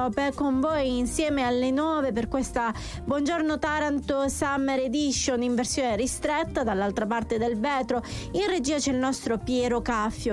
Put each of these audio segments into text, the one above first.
con voi insieme alle 9 per questa Buongiorno Taranto Summer Edition in versione ristretta. Dall'altra parte del vetro in regia c'è il nostro Piero Caffio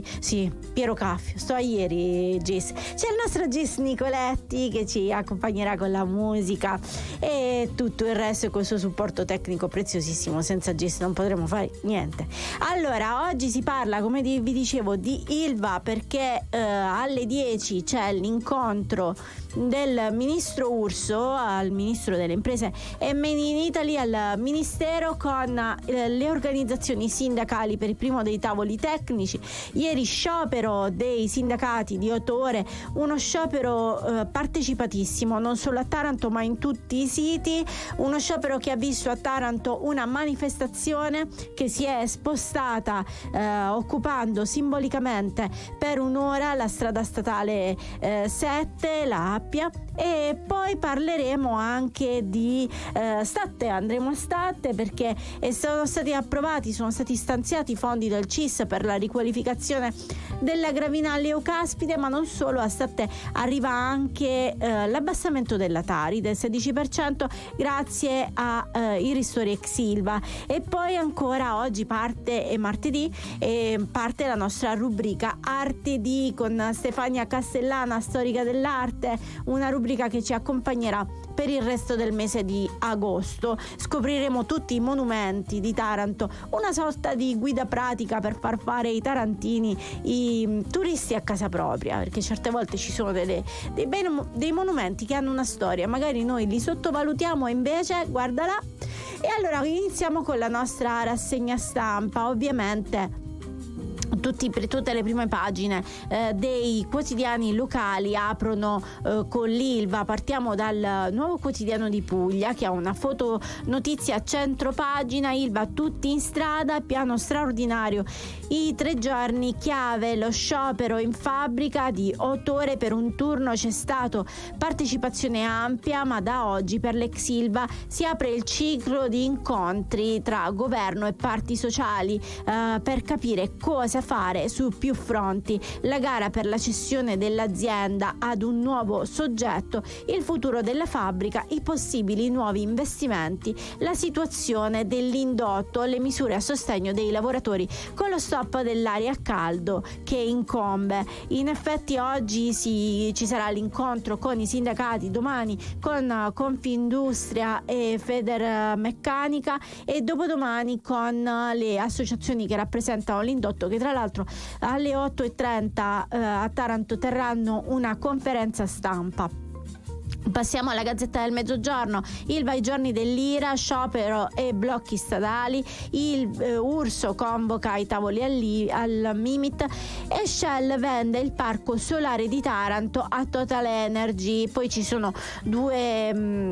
Piero Caffio, sto a ieri Gis. C'è il nostro Gis Nicoletti che ci accompagnerà con la musica e tutto il resto con il suo supporto tecnico preziosissimo. Senza Gis non potremo fare niente. Allora, oggi si parla, come vi dicevo, di Ilva perché alle 10 c'è l'incontro del ministro Urso al ministro delle imprese e Made in Italy al ministero con le organizzazioni sindacali per il primo dei tavoli tecnici. Ieri sciopero dei sindacati di 8 ore, uno sciopero partecipatissimo non solo a Taranto ma in tutti i siti, uno sciopero che ha visto a Taranto una manifestazione che si è spostata occupando simbolicamente per un'ora la strada statale 7, la Appia, e poi parleremo anche di Statte, andremo a Statte perché sono stati stanziati fondi del CIS per la riqualificazione della gravina leucaspide, ma non solo, a Statte arriva anche l'abbassamento della Tari del 16% grazie ai ristori ex Ilva. E poi ancora oggi parte, e martedì, parte la nostra rubrica Arte di con Stefania Castellana, storica dell'arte, una rubrica che ci accompagnerà per il resto del mese di agosto. Scopriremo tutti i monumenti di Taranto, una sorta di guida pratica per far fare ai tarantini i turisti a casa propria, perché certe volte ci sono dei monumenti che hanno una storia, magari noi li sottovalutiamo e invece guardala. E allora iniziamo con la nostra rassegna stampa, ovviamente. Tutte le prime pagine dei quotidiani locali aprono con l'Ilva. Partiamo dal Nuovo Quotidiano di Puglia che ha una fotonotizia a centropagina: Ilva tutti in strada, piano straordinario, i 3 giorni chiave, lo sciopero in fabbrica di 8 ore per un turno, c'è stato partecipazione ampia, ma da oggi per l'ex Ilva si apre il ciclo di incontri tra governo e parti sociali per capire cosa fare su più fronti: la gara per la cessione dell'azienda ad un nuovo soggetto, il futuro della fabbrica, i possibili nuovi investimenti, la situazione dell'indotto, le misure a sostegno dei lavoratori con lo stop dell'aria a caldo che incombe. In effetti oggi ci sarà l'incontro con i sindacati, domani con Confindustria e Federmeccanica e dopodomani con le associazioni che rappresentano l'indotto, che tra l'altro alle 8:30 a Taranto terranno una conferenza stampa. Passiamo alla Gazzetta del Mezzogiorno. Ilva ai giorni dell'ira, sciopero e blocchi stradali, Urso convoca i tavoli al Mimit e Shell vende il parco solare di Taranto a Total Energy. Poi ci sono due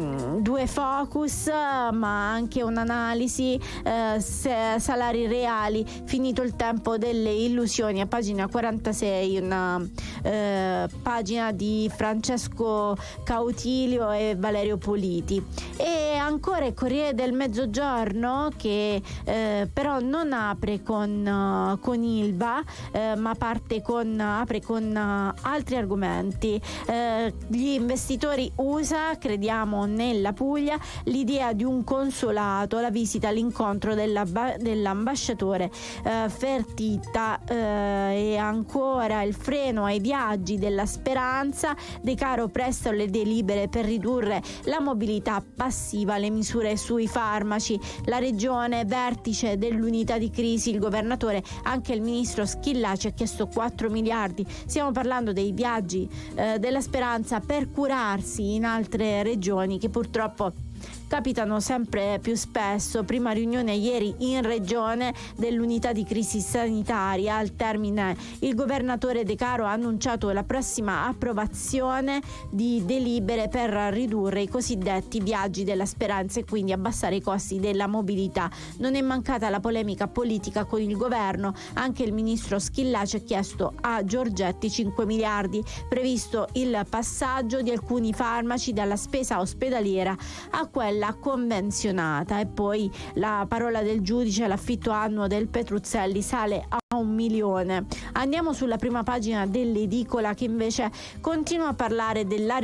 focus ma anche un'analisi, salari reali, finito il tempo delle illusioni, a pagina 46, una pagina di Francesco Cautilio e Valerio Politi. E ancora il Corriere del Mezzogiorno che però non apre con Ilva ma apre con altri argomenti. Gli investitori USA, crediamo nella Puglia, l'idea di un consolato, la visita all'incontro dell'ambasciatore Fertitta e ancora il freno ai viaggi della speranza, De Caro presto le delibere per ridurre la mobilità passiva, le misure sui farmaci, la regione vertice dell'unità di crisi, il governatore, anche il ministro Schillaci ha chiesto 4 miliardi. Stiamo parlando dei viaggi della speranza per curarsi in altre regioni che purtroppo capitano sempre più spesso. Prima riunione ieri in regione dell'unità di crisi sanitaria. Al termine il governatore De Caro ha annunciato la prossima approvazione di delibere per ridurre i cosiddetti viaggi della speranza e quindi abbassare i costi della mobilità. Non è mancata la polemica politica con il governo. Anche il ministro Schillaci ha chiesto a Giorgetti 5 miliardi, previsto il passaggio di alcuni farmaci dalla spesa ospedaliera a quella convenzionata. E poi la parola del giudice: l'affitto annuo del Petruzzelli sale a 1 milione. Andiamo sulla prima pagina dell'edicola, che invece continua a parlare dell'area